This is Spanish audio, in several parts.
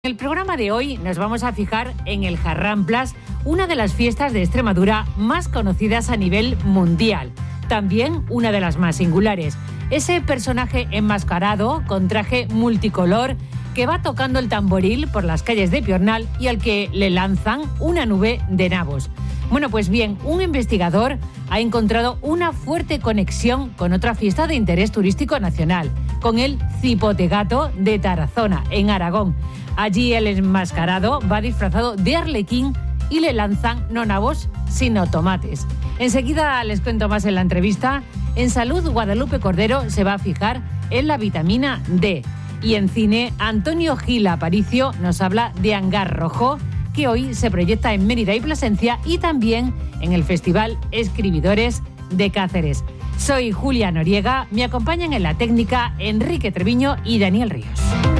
En el programa de hoy nos vamos a fijar en el Jarramplas, una de las fiestas de Extremadura más conocidas a nivel mundial. También una de las más singulares. Ese personaje enmascarado con traje multicolor que va tocando el tamboril por las calles de Piornal y al que le lanzan una nube de nabos. Bueno, pues bien, un investigador ha encontrado una fuerte conexión con otra fiesta de interés turístico nacional, con el Cipotegato de Tarazona, en Aragón. Allí el enmascarado va disfrazado de arlequín y le lanzan no nabos, sino tomates. Enseguida les cuento más en la entrevista. En Salud, Guadalupe Cordero se va a fijar en la vitamina D. Y en cine, Antonio Gil Aparicio nos habla de Hangar Rojo, que hoy se proyecta en Mérida y Plasencia y también en el Festival Escribidores de Cáceres. Soy Julia Noriega, me acompañan en la técnica Enrique Treviño y Daniel Ríos.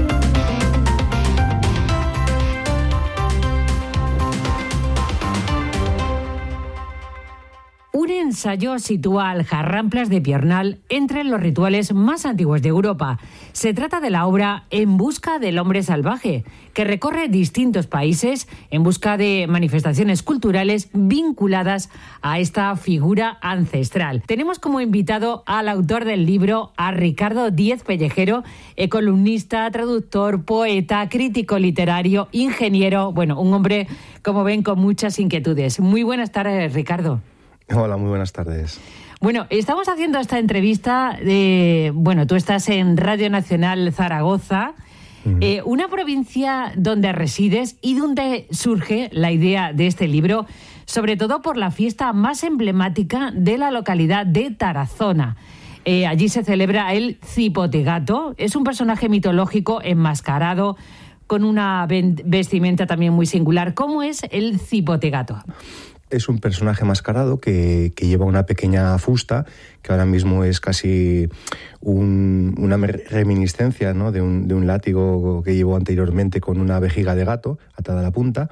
Un ensayo sitúa al Jarramplas de Piornal entre los rituales más antiguos de Europa. Se trata de la obra En busca del hombre salvaje, que recorre distintos países en busca de manifestaciones culturales vinculadas a esta figura ancestral. Tenemos como invitado al autor del libro, a Ricardo Díez Pellejero, columnista, traductor, poeta, crítico literario, ingeniero, bueno, un hombre, como ven, con muchas inquietudes. Muy buenas tardes, Ricardo. Hola, muy buenas tardes. Bueno, estamos haciendo esta entrevista tú estás en Radio Nacional Zaragoza, una provincia donde resides y donde surge la idea de este libro, sobre todo por la fiesta más emblemática de la localidad de Tarazona. Allí se celebra el Cipotegato, es un personaje mitológico enmascarado con una vestimenta también muy singular. ¿Cómo es el Cipotegato? Es un personaje mascarado que lleva una pequeña fusta, que ahora mismo es casi una reminiscencia, ¿no?, de un látigo que llevó anteriormente con una vejiga de gato atada a la punta,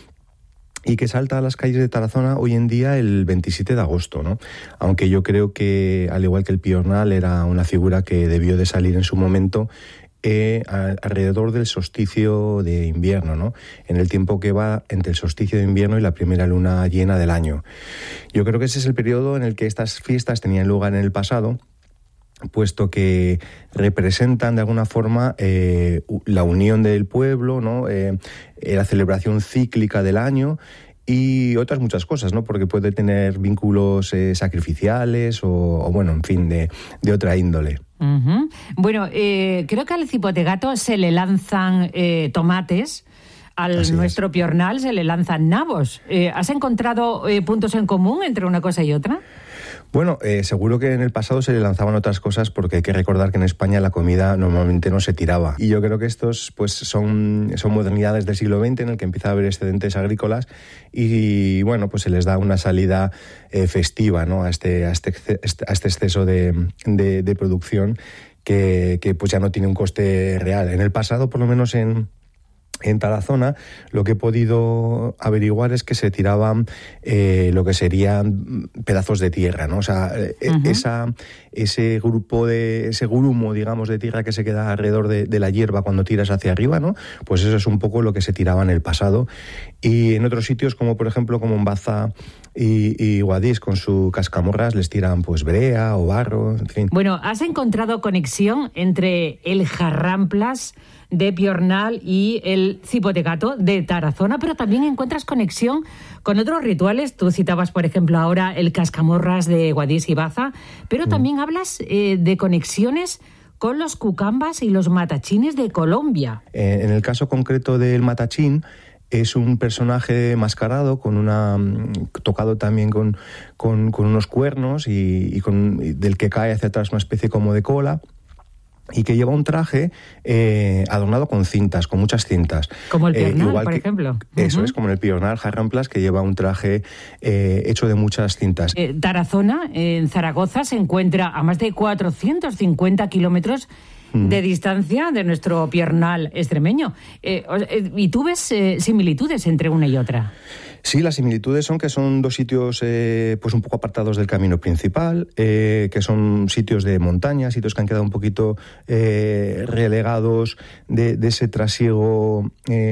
y que salta a las calles de Tarazona hoy en día el 27 de agosto, ¿no? Aunque yo creo que, al igual que el Piornal, era una figura que debió de salir en su momento alrededor del solsticio de invierno, ¿no?, en el tiempo que va entre el solsticio de invierno y la primera luna llena del año. Yo creo que ese es el periodo en el que estas fiestas tenían lugar en el pasado, puesto que representan de alguna forma la unión del pueblo, ¿no?, la celebración cíclica del año y otras muchas cosas, ¿no?, porque puede tener vínculos sacrificiales o bueno, en fin, de otra índole. Uh-huh. Bueno, creo que al Cipotegato se le lanzan tomates, nuestro Piornal se le lanzan nabos. ¿Has encontrado puntos en común entre una cosa y otra? Bueno, seguro que en el pasado se le lanzaban otras cosas, porque hay que recordar que en España la comida normalmente no se tiraba. Y yo creo que estos pues son modernidades del siglo XX en el que empieza a haber excedentes agrícolas y bueno, pues se les da una salida festiva, ¿no?, a este exceso de producción que pues ya no tiene un coste real. En el pasado, por lo menos en Tarazona, lo que he podido averiguar es que se tiraban lo que serían pedazos de tierra, ¿no? O sea, ese grumo, digamos, de tierra que se queda alrededor de la hierba cuando tiras hacia arriba, ¿no? Pues eso es un poco lo que se tiraba en el pasado. Y en otros sitios, como por ejemplo como en Baza y Guadix, con su cascamorras, les tiran pues brea o barro, en fin. Bueno, ¿has encontrado conexión entre el Jarramplas de Piornal y el Cipotegato de Tarazona, pero también encuentras conexión con otros rituales? Tú citabas, por ejemplo, ahora el cascamorras de Guadix y Baza, pero también hablas de conexiones con los cucambas y los matachines de Colombia. En el caso concreto del matachín, es un personaje mascarado tocado también con unos cuernos y del que cae hacia atrás una especie como de cola, y que lleva un traje adornado con cintas, con muchas cintas. Como el Piornal, por ejemplo. Eso es, como en el Piornal, Jarramplas, que lleva un traje hecho de muchas cintas. Tarazona, en Zaragoza, se encuentra a más de 450 kilómetros de distancia de nuestro Piornal extremeño. ¿Y tú ves similitudes entre una y otra? Sí, las similitudes son que son dos sitios pues un poco apartados del camino principal, que son sitios de montaña, sitios que han quedado un poquito relegados de ese trasiego